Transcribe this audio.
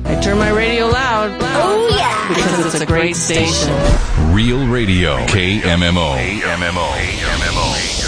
I turn my radio loud. Oh, yeah. Because it's a great station. Real Radio. KMMO.